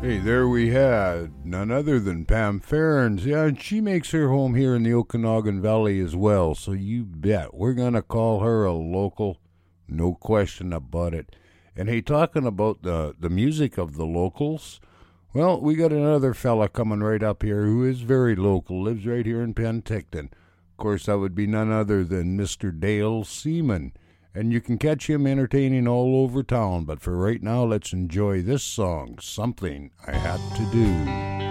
Hey, there we had none other than Pam Ferrens. Yeah, and she makes her home here in the Okanagan Valley as well, so you bet we're going to call her a local, no question about it. And hey, talking about the music of the locals, well, we got another fella coming right up here who is very local, lives right here in Penticton. Of course, that would be none other than Mr. Dale Seaman. And you can catch him entertaining all over town. But for right now, let's enjoy this song, Something I Had to Do.